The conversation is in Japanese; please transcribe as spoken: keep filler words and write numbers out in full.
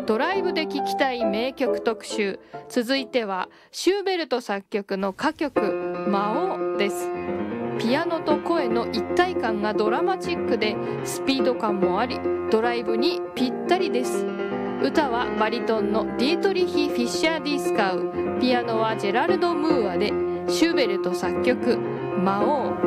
ドライブで聴きたい名曲特集。続いてはシューベルト作曲の歌曲魔王です。ピアノと声の一体感がドラマチックでスピード感もあり、ドライブにぴったりです。歌はバリトンのディートリヒ・フィッシャー・ディスカウ、ピアノはジェラルド・ムーアで、シューベルト作曲魔王。